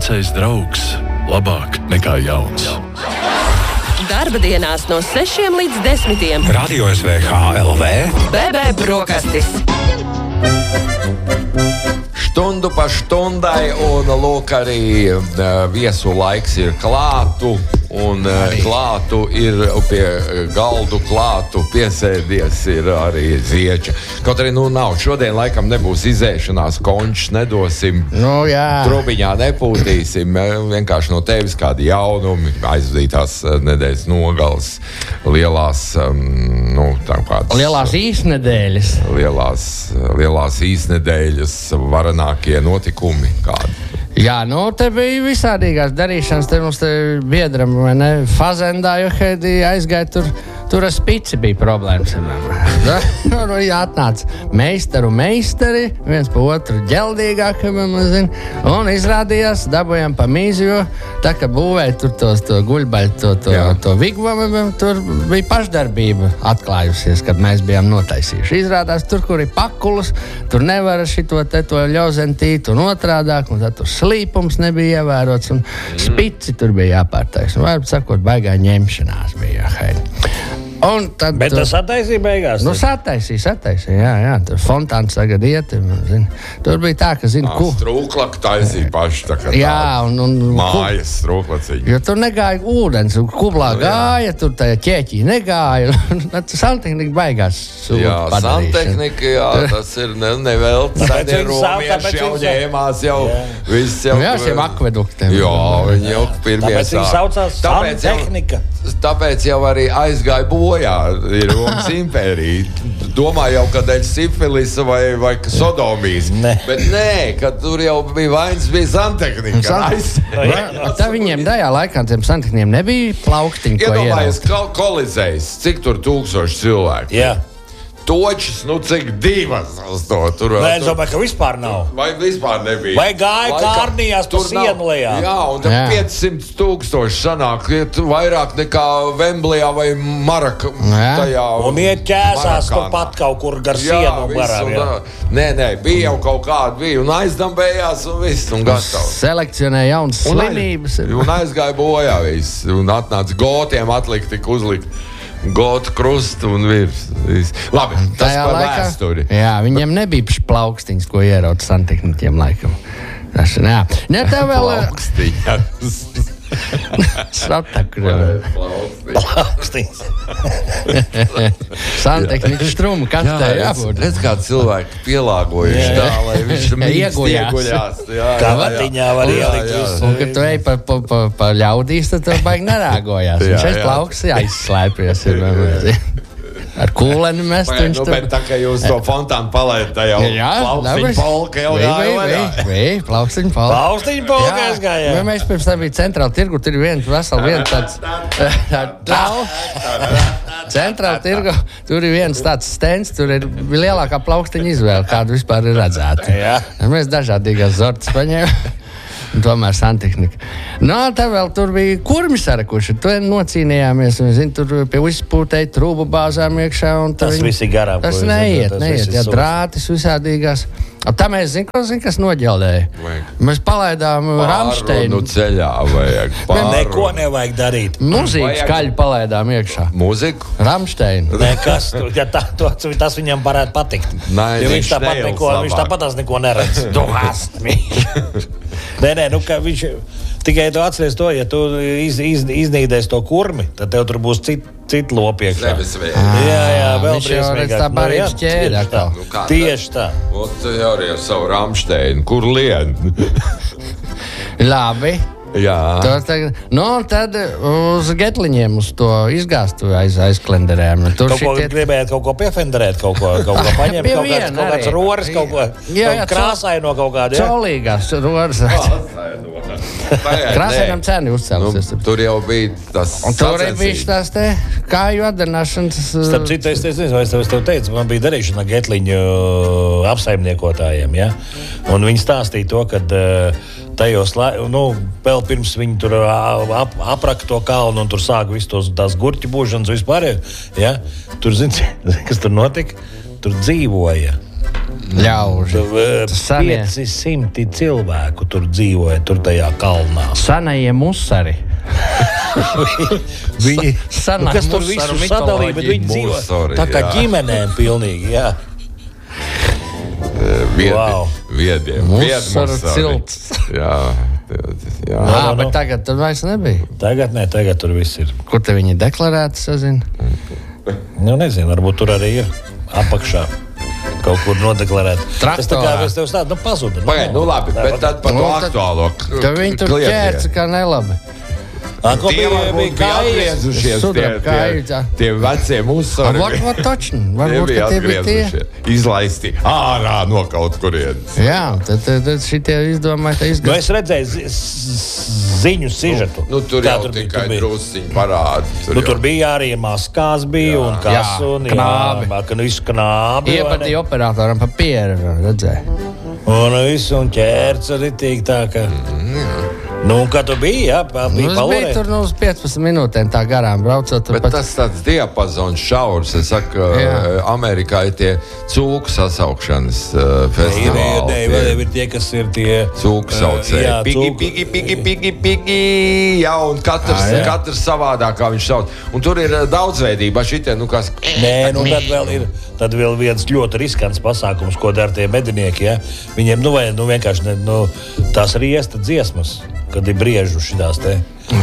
vecais draugs labāk nekā jauns. Darba dienās no 6 līdz 10. Radio SVH LV. BB brokastis. Stundu pa stundai, un lūk arī viesu laiks ir klātu, un klātu ir pie galdu klātu piesēdies ir arī Zieča. Kaut arī nav, šodien laikam nebūs izēšanās, končs nedosim, trubiņā nepūtīsim, vienkārši no tevis kādi jaunumi, aizvadītās nedēļas nogales, lielās, lielās īsnedēļas. Lielās īsnedēļas varanākie notikumi kādi. Jā, te bija visādīgās darīšanas, te mums biedram, vai ne, Fazendā, jo aizgāja tur ar spici bija problēmas. Atnāca meistari, viens pa otru ģeldīgāk, un izrādījās, dabujām pa mīzi, jo tā, ka būvēja tur to guļbaļu, to vigvamu, tur bija pašdarbība atklājusies, kad mēs bijām notaisījuši. Izrādās, tur, kur ir pakulas, tur nevar šito to ļauzentīt un otrādāk, un tad tur slīpums nebija ievērots, un spici tur bija jāpārtais. Un varbūt sakot, baigā ņemšanās bija jāhaida. Bet tas attaisīja beigās? Sataisīja, jā. Tur fontāns tagad iet. Tur bija tā, ka, strūklaka taisīja paši tā kā un mājas strūklaciņa. Jo tur negāja ūdens, un kublā gāja, tur tajā ķēķī negāja. Santehnika baigās sūta padarīšana. Santehnika, tas ir nevelti. Sēdē romieši jau ņēmās jau. Jā, šiem akveduktiem. Jā, viņi jau pirmie tāpēc viņi saucās Santehnika. Tāpēc jau arī aizgāja bojā ir Romas impērija. Domāju jau, ka dēļ sifilisa vai sodomijas. Bet nē, kad tur jau bija vainas, bija santehnika. Tā viņiem tajā laikā tiem santehnikiem nebija plauktiņi, ko iedomājies kolizējs, cik tur 1000 cilvēku. Jā. Točs, cik divas tur. Nē, es domāju, ka vispār nav. Vai vispār nebija? Vai gāja kārnījās pa sienu lejā? Jā, un 500,000 sanāk, vairāk nekā Vemblijā vai Maraka. Un iet ķēsās turpat kaut kur gar sienu garām. Nē, bija jau kaut kāda, un aizdambējās un viss, un gatavs. Selekcionē jaunas slimības. Un aizgāja bojā viss, un atnāca gotiem atlikt, tik uzlikt. Gotu krustu un virs. Labi, tas par vēsturi. Jā, viņiem nebija plaukstiņas, ko ierauta santehnikiem laikam. Tā vēl... Plaukstiņas. Plaukstiņas. Santehnika strumu kastē jābūt. Redz, kā cilvēki pielāgojuši tā, lai viņš ieguļās. Kavatiņā var ielikt. Un, kad tu ej pa ļaudīs, tad tu baigi nerāgojās. Viņš aiz plauks aizslēpies. Ar kūleni mest viņš tur. Bet tā, ka jūs to fontānu palaidat, tā jau plaukstiņu polka jau gāja. Plaukstiņu polka. Plaukstiņu polka aizgāja. Mēs pirms tam bija centrāla tirgu, tur ir viens tāds centrāla tirgu, tur ir viens tāds stends, tur ir lielākā plaukstiņa izvēle, kādu vispār ir redzēta. Mēs dažādīgās zortas paņēmām. Tomēr santehnika. Tā vēl tur bija kurmi sarakuši. Tur nocīnījāmies. Tur pie izpūtēja trūbu bāzām iekšā. Tas viss ir garām. Tas neiet. Jā, drātis visādīgās. Tā mēs zinām, kas noģeldēja. Mēs palaidām Ramsteinu. Ceļā vajag neko nevajag darīt. Mūziku skaļi palaidām iekšā. Mūziku? Ramsteinu. Nekas. Tas viņam varētu patikt. Viņš tāpat neko neredz. Nē, ka viņš tikai tu atceries to, ja tu iznīdēs to kurmi, tad tev tur būs citi lopi iekšā. Jā, vēl briesmīgāk. Tā barīgs ķēde. Tieši tā. Tu jau arī ar savu Ramsteinu, kur lien? Labi. Jā. Tad uz getliņiem uz to izgāstu aizklenderējām. Gribējāt kaut ko piefenderēt, kaut ko paņemt, kaut kāds roris, kaut ko krāsaino kaut kādu. Colīgās roris. Krāsainam cēni uzcēlusies. Tur jau bija tas un tur arī bija tās te kāju atdarināšanas. Starp citu, es nezinu, vai es tev teicu, man bija darīšana getliņu apsaimniekotājiem, ja? Un viņi stāstīja to, kad tajos, vēl pirms viņi tur apraka to kalnu un tur sāka visu tās gurķu būšanas vispār, ja? Tur, zini, kas tur notika? Tur dzīvoja Ļauži. 500 cilvēku tur dzīvoja, tur tajā kalnā. Sanajie musari. Viņi, Sanā kas tur musaru visu sadalīja, bet viņi dzīvo Musari, tā kā jā. ģimenēm pilnīgi, jā. Wow. Viediem. Musaru cilts. Jā. Bet tagad tur vairs nebija. Tagad tur viss ir. Kur te viņi deklarēti sazina? Nu, nezinu, varbūt tur arī ir apakšā. Kaut kur nodeklarēt. Tas tā kā es tev stādu, pazuda. Pagaid, labi, bet tad par to aktuālo. Tad viņi tur ķērca kā nelabi. Tie varbūt bija atgriezušies, tie vecie musari. Varbūt točni, varbūt, ka tie bija tie. Izlaisti ārā no kaut kurienes. Jā, tad šitie izdomāja, Nu, es redzēju ziņu sižetu. Tur jau tikai drusciņi parādi. Tur bija arī maskās bija un kas un visu knābi. Iepatīja operatoram pa pieru, redzēja. Un visu un ķērca ritīgi tā, ka... Nu, kā tu biji, jā? Es biju tur uz 15 minūtēm tā garām braucot. Bet tas tāds diapazons šaurs. Es saku, Amerikā ir tie cūku sasaukšanas festivāli. Ir tie, kas ir tie... Cūku saucēji. Pigi. Jā, un katrs savādāk, kā viņš sauc. Un tur ir daudzveidība. Šitie, kas... Nē, tad vēl viens ļoti riskants pasākums, ko dara tie medinieki, ja? Viņiem, vienkārši tās riesta dziesmas, kad ir briežu šitās te.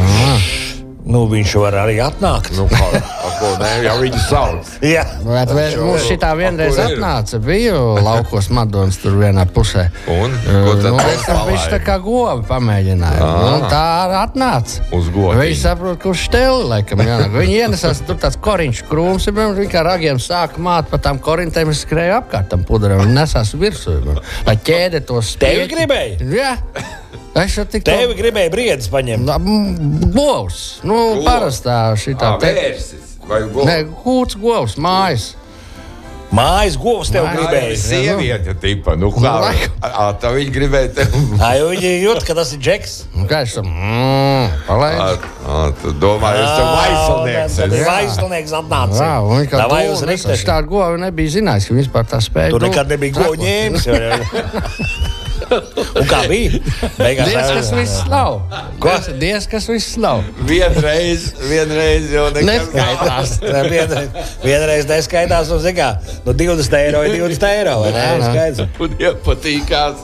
Viņš var arī atnākt. Ja viņi sauc. Jā. Mums šitā vienreiz atnāca. Biju laukos Madonas tur vienā pusē. Un? Ko tad viņš tā kā govi pamēģināja. Un tā atnāca. Uz govi. Viņš saprot, kurš šteli, laikam, jānāk. Viņi ienesās, tur tāds koriņš krūms, viņi kā ragiem sāka māt pa tām korintēm, es skrēju apkārt tam puderam. Viņi nesās virsū. Lai ķēde tos spieķi. Tevi gribēja? Jā. Tevi gribēja briedis paņemt? Govs. Parastā šitā. Vērsis. Vai govs? Nē, kūts govs, mājas. Mājas govs tev gribēja? Sieviete tipa. Tā viņi gribēja tev. Viņi jūt, ka tas ir džeks. Kā es tam? Palaid. Tu domāji, es tev vaislnieks. Vaislnieks atnāca. Jā, viņi kā dūli. Šitā govi nebija zinājis, ka vispār tā spēja. Tu nekad nebija govi ņēmis. Un kā bija? Dievs, kas viss nav. Dievs, kas viss nav. Vienreiz jau neskaitās. Vienreiz neskaitās, un zikā, 20 eiro ir 20 eiro, vai ne? Skaidrs. Un iepatīkās.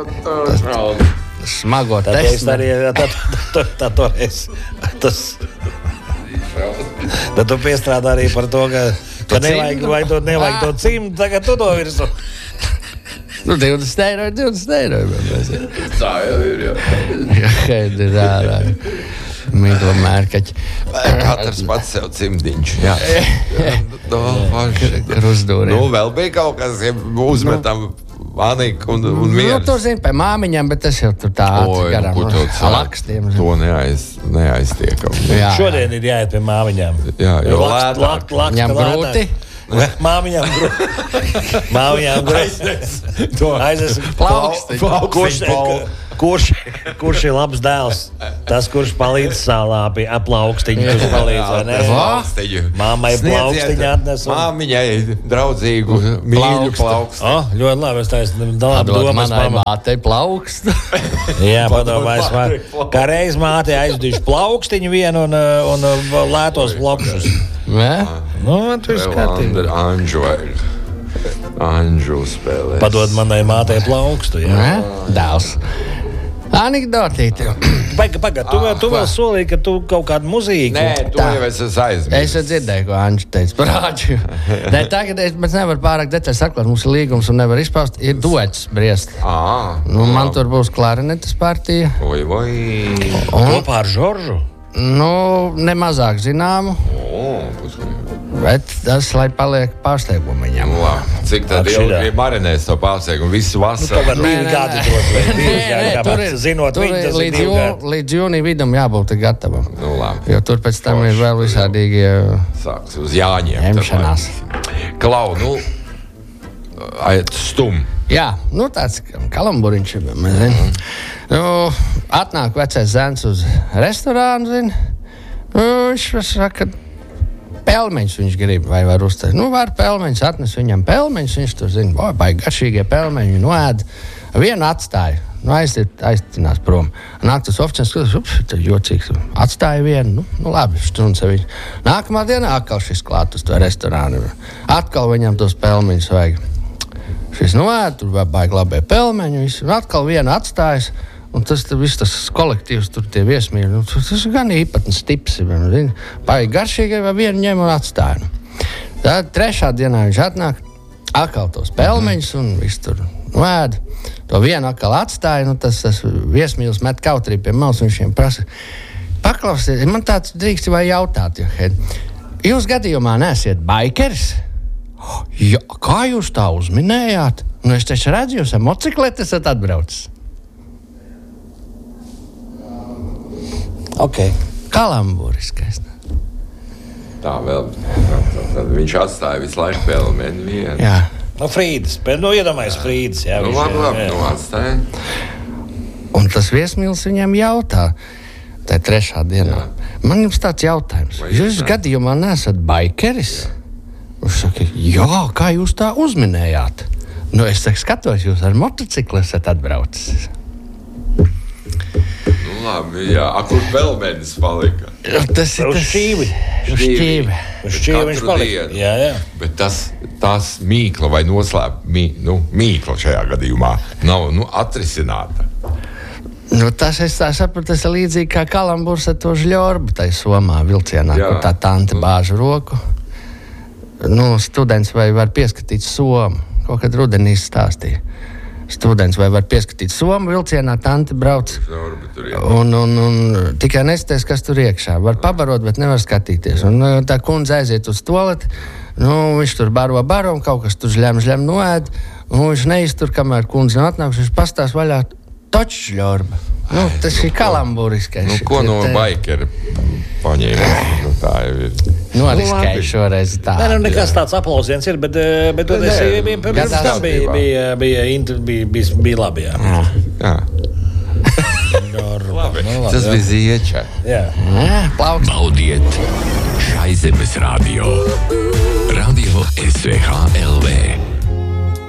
Smago testu. Tā toreiz. Tad tu piestrādā arī par to, ka nevajag to cimdu, tagad tu to virsu. 20 eiro ir 20 eiro. Tā jau ir, jā. Kad ir ārā. Mīgo mērkaķi. Katrs pats sev cimdiņš. Jā. Krustdūri. Vēl bija kaut kas, ja uzmetam Anika un mieras. To zinu pie māmiņām, bet tas jau tur tā garām. Lakstiem. To neaiztiekam. Šodien ir jāiet pie māmiņām. Jā, jo lētāk. Viņam grūti. Māmiņām grūti. Aizies plaukstiņu. Kurš ir labs dēls? Tas, kurš palīdz salāpi plaukstiņu, kurš palīdz, vai ne? Mammai plaukstiņu atnesu. Māmiņai draudzīgu, mīļu plaukstiņu. Ļoti labi, es taisnu Padod manai mātei plaukstu. Jā, padomājas, kā reiz mātei aizdīšu plaukstiņu vienu un lētos plokšus. Tu esi skatīgi. Anžu spēlēs. Padod manai mātei plaukstu, jā. Dēls. Anekdotīti. Pagad, tu vēl solīji, ka tu kaut kādu muzīku. Nē, tu jau esi aizmirsis. Es dzirdēju, ko Anģis teica par Āģiju. Nē, tagad es nevaru pārāk detaļas atklāt, mums ir līgums un nevar izpaust. Ir duets Briest. Man tur būs klarinetes partija. Kopā ar Žoržu? Nemazāk zināmu. Bet tas, lai paliek pārsteigumu viņam. Cik tad ilgi marinēs to pārsteigumu? Visu vasaru? Līdz jūnija vidum jābūt gatavam. Jo tur pēc tam ir vēl visādīgi sāks uz Jāņiem. Ņemšanās. Klau, stum. Jā, tāds kalamburiņš. Atnāk vecais zēns uz restorānu, viņš saka, pelmeņus viņš grib, vai var uztaisīt. Nu, var pelmeņus, atnes viņam pelmeņus, viņš tur zina, baigi garšīgie pelmeņi, noēd. Vienu atstāja, aiztinās prom. Nāk tas oficiāls, tas jocīgs, atstāja vienu, nu labi, štunds viņš. Nākamā dienā atkal šis klāt uz to restorānu. Atkal viņam tos pelmeņus vajag. Šis noēd, tur baigi labie pelmeņi, un atkal vienu atstājas. Un tas viss tas kolektīvs, tur tie viesmīļi, tas ir gan īpatnes tips. Baigi garšīgi, vai vienu ņem un atstāja. Tad trešā dienā viņš atnāk, atkal tos pelmeņus, un viss tur noēd. To vienu atkal atstāja, tas viesmīlis met kautrī pie malas, un viņš viņiem prasa, paklausiet, man tāds drīkst vai jautāt, jūs gadījumā neesiet baikeris? Jā, kā jūs tā uzminējāt? Nu, es taču redzu, jūs ar motocikleti esat atbraucis. Okay. Kalamburiskais. Tā vēl. Tad viņš atstāja visu laiku pelmeni vienu. Jā. No Frīdas. Iedomājies Frīdas. Jā, labi, atstāja. Un tas viesmīlis viņam jautā, tā trešā dienā. Jā. Man jums tāds jautājums. Jūs gadījumā neesat baikeris? Viņš saka, jā, kā jūs tā uzminējāt? Nu, es skatos, jūs ar motociklu esat atbraucis. Labi, jā. Kur pelmenis palika? Tas ir uz šķīvi. Uz šķīvi. Uz šķīvi viņš palika. Jā. Bet tās mīkla vai mīkla šajā gadījumā nav atrisināta. Nu, tas es tā sapratu, tas ir līdzīgi kā kalamburs ar to žļorbu tai Somā vilcienā, kur tā tante bāža roku. Nu, students vai var pieskatīt Somu. Kaut kad rudenī stāstīja. Students vai var pieskatīt Somu vilcienā, tante brauc. Un tikai nesties, kas tur iekšā. Var pabarot, bet nevar skatīties. Un tā kundze aiziet uz toaleti, viņš tur baro, un kaut kas tur žļem noēd. Un viņš neiztur, kamēr kundze nav atnāks, viņš pastās vaļā toču žļorba. Tas ir kalamburiskais. Ko no baikeri paņēma? Tā jau ir. Noriskēju šoreiz tā. Nē, nekas tāds aplausiens ir, bet pirms tam bija labi, jā. Labi. Tas bija zieča. Jā. Baudiet Šaizemes radio. Radio SVH LV.